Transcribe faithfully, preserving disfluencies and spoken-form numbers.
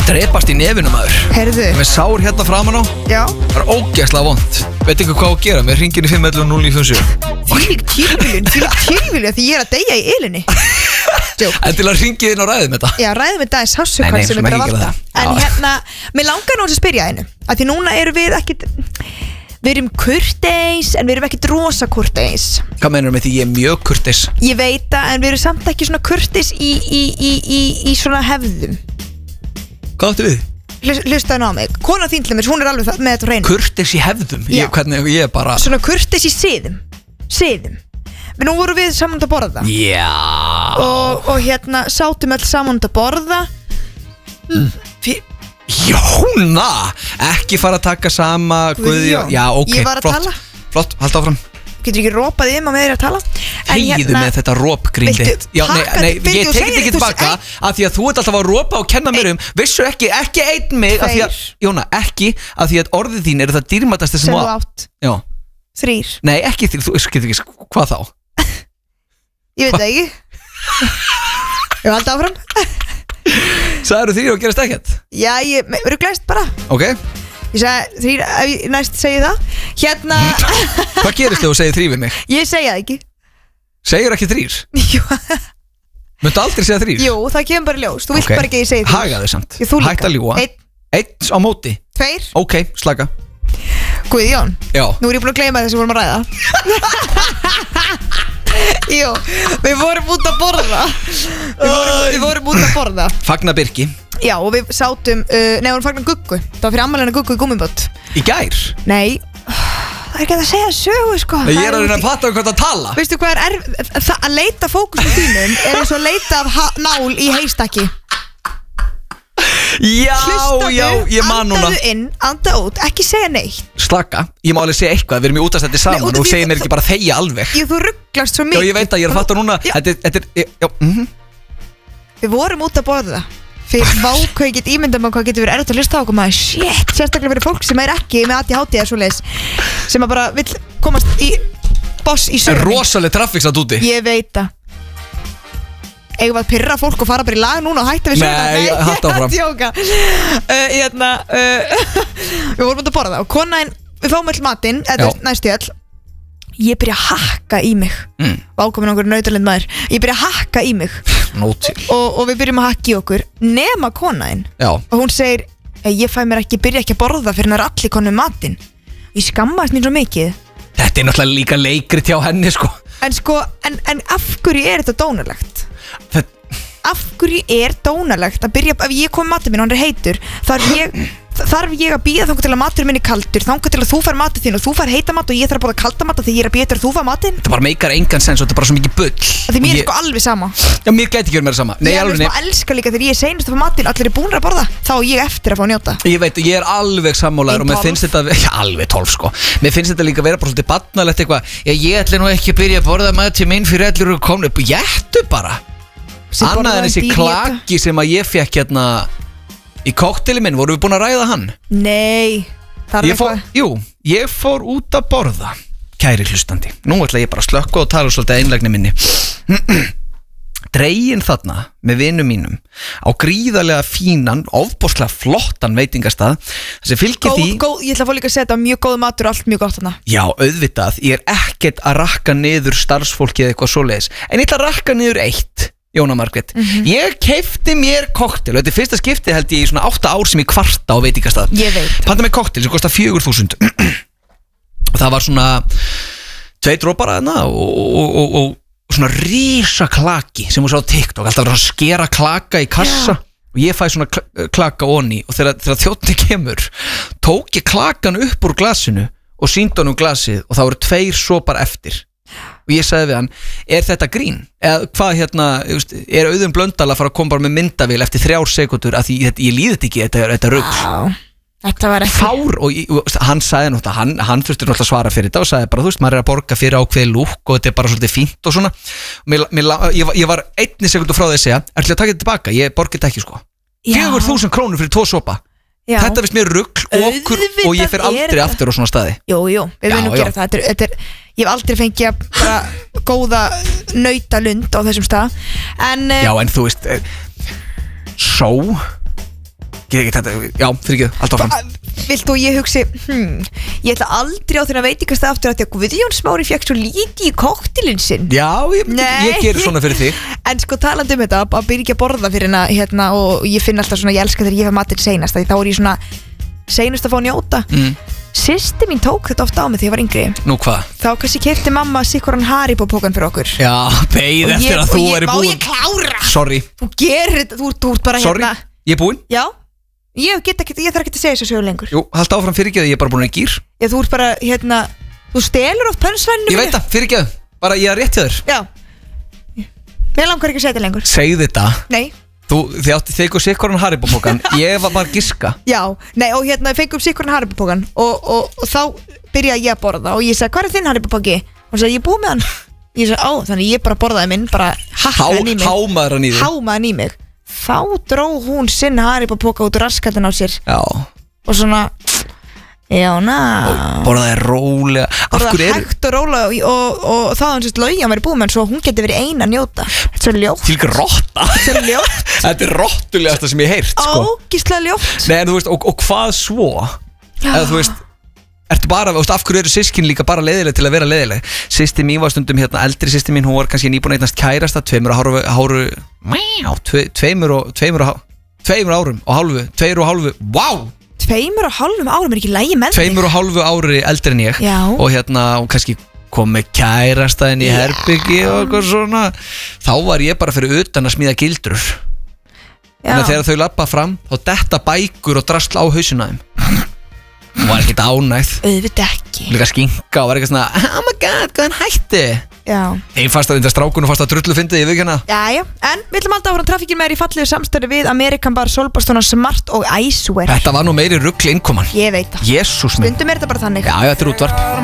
drepast í nefinu maður. Herðu. Með sár hérna framan á. Já. Það er ógeðslega vont. Veit ekki hvað að gera, með hringin í fimm ellefu núll níu fimm sjö. Þvílík tilviljun, þvílík tilviljun því ég er að deyja í ilinni. En til að hringið inn og ræðum þetta. Já, ræðum þetta í sásukvæl sem er bara valda. En hérna, mér langar nú að spyrja einu, að því núna erum við ekkit, við erum kurteis en við erum ekkit rosa kurteis. Hvað meinarðu með því ég er mjög kurteis? Ég veit það, en við erum samt ekki svona kurteis í, í, í, í, í svona hefðum. Hvað áttu við? Hlustaðu á mig, kona þín til mér, hún er alveg það, með þetta reyna. Kurteis í hefðum? Ég, hvernig ég er bara... Svona kurteis í siðum, siðum. Nú vorum við saman að borða. Já. Og, og hérna, sátum öll saman að borða. Mm. Jóna, ekki fara að taka sama Guðjón. Já, ok, ég var að flott, tala. flott, halda áfram. Getur ekki rópað um að með þér að tala. Heiðu hérna, með þetta rópgrín þitt. Já, nei, nei, ég tekit ekki tilbaka af því að þú ert alltaf að rópa og kenna mér um. Vissu ekki, ekki einn mig af því að, Jóna, ekki af því að orðið þín eru það dýrmætasta sem þú átt. Já. Þrýr. Nei, ekki þrýr, þú getur ekki, hvað þá? Ég veit það ekki. Ég var alltaf áfram. Sagður þrýr og gerast ekkert? Já, ég verður glæst bara. Ok. Ég sagði þrýr, ef ég næst segi það. Hérna. Hvað gerist þegar þú segir þrýr við mig? Ég segja það ekki. Segir ekki þrýr? Jú. Möndu aldrei segja þrýr? Jú, það kemur bara ljós. Þú vilt okay. bara ekki að ég segi þrýr. Hagaðu samt. Jú, þú líka. Hætt að ljúga. Einn. Einn á móti. Tveir. Ok, slaka. Guðjón. Já. Nú er ég búin að gleyma þess að við vorum að ræða. Jú, við vorum út að borða. Við vorum, við vorum út að borða. Fagna Birki. Já, og við sátum, uh, nei, við vorum fagna Guggu. Það var fyrir ammælina Guggu í Gummibót. Í gær? Nei, það er ekki að segja sögu, sko. Ég er að reyna að fatta um hvað það tala. Veistu hvað er erf... Það að leita fókusum þínum er eins og að leita af nál í heistakki. Já, Hlustaðu, já, ég man núna. Andaðu inn, anda út, ekki segja neitt. Slaka, ég má alveg segja eitthvað. Við erum í útastætti saman og þú segir mér ekki bara þegja alveg. Jú, þú rugglast svo mikið. Já, ég veit að ég er að fatta núna. Þetta, þetta er, já, mhm. Við vorum út að borða. Fyrir vákau get ímyndum að hvað getur verið erfitt að hlusta á okkur maður. Shit, sérstaklega fyrir fólk sem er ekki með A D H D eða svoleiðis, sem að bara vill komast í boss í sögunni. Rosaleg traffík satt úti. Ég veit það. Eigum við að pyrra fólk og fara bara í lag núna og hætta við söguna? Nei, halda áfram. Tjóka. uh, hérna, uh, Við vorum út að borða og konaðin, við fáum öll matinn, eða næstu öll. Ég byrja að hakka í mig. mm. Vákomin okkur nautarlind maður. Ég byrja að hakka í mig. Nótil. og, og við byrjum að hakka í okkur nema konaðin. Já. Og hún segir, ég fæ mér ekki, byrja ekki að borða fyrir hann er allir konum matinn. Ég skammast mín svo mikið. Þetta er náttúrulega líka leikrit hjá henni, sko. En sko, en, en af hverju er þetta dónalegt? Þetta... Af hverju er dónalegt að byrja, ef ég kom matinn minn og hann er heitur, þarf ég, þarf ég að býða þangar til að matur minn er kaldur, þangar til að þú fær matinn þín og þú fær heita mat og ég þarf að bóða kalda mat því ég er að býða til að þú fær matinn. Þetta bara meikar engan sens og þetta er bara svo mikið bull. Því mér er ég... sko alveg sama. Já, mér gæti ekki verið meira sama. Nei, ég alveg er sko elska líka þegar ég er seinast að fá matinn, allir er búin að borða, þá er ég eftir að fá að njóta. Ég veit, ég er alveg sammálaður og mér finnst þetta, já, alveg tólf sko. Mér finnst þetta líka vera bara svolítið barnalegt eitthvað. Já, ég ætla nú ekki að byrja að borða matinn minn fyrir allir eru komin upp. Jættu bara. Annað en þessi klaki sem að ég fekk hérna í kokteli minn, voru við búin að ræða hann? Nei, það er eitthvað. Jú, ég fór út að borða, kæri hlustandi. Nú ætla ég bara að slökka og tala svolítið einlægni minni. Dregin þarna með vinum mínum á gríðarlega fínan, ofboðslega flottan veitingastað þessi fylgir góð, því góð, Ég ætla að fá líka að setja mjög góð matur og allt mjög gott þarna. Já, auðvitað, ég er ekkert að rakka niður starfsfólki eða eitthvað svoleiðis, en ég ætla að rakka niður eitt. Jóna Margrét, mm-hmm. Ég keipti mér koktel og þetta er fyrsta skipti held ég í svona átta ár sem ég kvarta á veitingastað. Ég veit. Panta mér koktel sem kostar fjögur þúsund og það var svona tvei dropar að hana og, og, og, og svona rísa klaki sem hún sá á TikTok, alltaf verið að skera klaka í kassa. Já. Og ég fæ svona klaka onni og þegar, þegar þjóttni kemur tók ég klakan upp úr glasinu og sýndi honum glasið og það voru tveir sopar eftir. Og ég sagði við hann, er þetta grín? Eða hvað hérna, er Auðun Blöndal að fara að koma bara með myndavél eftir þrjár sekundur af því ég, ég líði þetta ekki, þetta er, þetta er rugl. Wow. Þetta var ekki fár og, og hann sagði náttúrulega, hann, hann þurfti náttúrulega að svara fyrir þetta og sagði bara, þú veist, maður er að borga fyrir ákveði lúk og þetta er bara svolítið fínt og svona. Mér, mér, ég, ég var einni sekundu frá því að segja, er til að taka þetta tilbaka, ég borgi þetta ekki sko. fjögur þúsund krónur fyrir tvo sopa. Já. Þetta finnst mér rugl, okkur og ég fer aldrei aftur á svona staði. Jú, jú, við munum gera það. Þetta er, þetta er, ég hef aldrei fengið að bara góða nautalund á þessum stað. En, já, en þú veist, só, Ég get þetta, já, fyrir ekki, allt áfram Vilt og ég hugsi, hm, ég ætla aldrei á þeirra veitingastað aftur að því að Guðjón Smári fekk svo lítið í koktilinn sinn. Já, ég, ég ger svona fyrir þig. En sko talandi um þetta, að byrja ekki að borða fyrir hérna, hérna og ég finn alltaf svona, ég elska þegar ég fæ matinn seinast, því þá er ég svona seinast að fá að njóta. Mm. Systir mín tók þetta ofta á mig þegar ég var yngri. Nú hvað? Þá kannski keypti mamma sikkuran Haribo-pókan fyrir okkur. Já, beið eftir að þú væri búin. Má ég klára? Sorry. Þú gerir þetta, þú, þú ert bara Sorry. hérna. Sorry, ég er búin. Já. Ég, get ekki, ég þarf ekki að segja þessu sögur lengur. Jú, halda áfram fyrir ekki að ég er bara búin að gýr. Já, þú ert bara, hérna, þú stelur oft pönsvæninu. Ég veit það, fyrir ekki að, bara ég er rétt hjá þér. Já. Mér langar ekki að segja þetta lengur. Segð þetta. Nei. Þú, þið átti þegar sikkuran Haribo-pókan, ég var bara giska. Já, nei, og hérna fengum sikkuran Haribo-pókan og, og, og þá byrjaði ég að borða og ég sagði, hvað er þinn Haribo-póki? Og hún sagði, ég er búið með hann. Ég sagði, á, þannig ég bara borðaði minn, bara hakkaði hann í mig. Hámaður hann í þig. Hámaði hann í mig. Þá dró hún sinn Haribo-póka út úr raskatinn á sér. Já. Og svona, já, ná. Borðaði rólega. Borðaði hægt og rólega og, og, og þá hann sérst Laugi að vera búið með hann svo hún geti verið eina að njóta. Þetta er ljótt. Til grotta. Þetta er ljótt. Þetta er rottulegasta sem ég heyrt, sko. Ógislega ljótt. Nei, en þú veist, og, og hvað svo? Eða þú veist, ertu bara, þú veist, af hverju eru sískin líka bara leiðileg til að vera leiðileg? Systir mín var stundum hérna, eldri systir mín, hún var kannski nýbúin að eignast kærasta, tveimur og hálfu, háru, tve, tveimur og, tveimur og, tveimur árum og hálfu, tveir og hálfu, wow! Tveimur og hálfum árum er ekki lægi með þig. Tveimur og hálfu ári eldri en ég. Já. Og hérna, hún kannski kom með kærasta inn í herbyggi og eitthvað svona. Þá var ég bara fyrir utan að smíða gildrur. Þannig að þegar þau lappa fram, þá detta bækur og drasl á hausina þeim. Hún var ekkert ánægð. Auðvitað ekki. Líka skinka og var eitthvað svona, oh my god, hvað hann hætti? Já. Einn fast að þetta strákunum fast að drullu fyndið, ég veit ekki hana. Já, já, en við ætlum alltaf að vera trafikkin með þér í fallegu samstöru við Amerikan Bar, Solbastona, Smart og Icewear. Þetta var nú meiri rugl innkoman. Ég veit það. Jesús minn. Stundum er þetta bara þannig. Já, þetta er útvarp.